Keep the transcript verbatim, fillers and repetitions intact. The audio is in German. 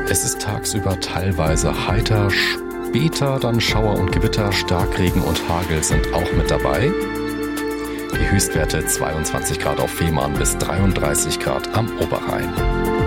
Es ist tagsüber teilweise heiter, später dann Schauer und Gewitter, Starkregen und Hagel sind auch mit dabei. Die Höchstwerte zweiundzwanzig Grad auf Fehmarn bis dreiunddreißig Grad am Oberrhein.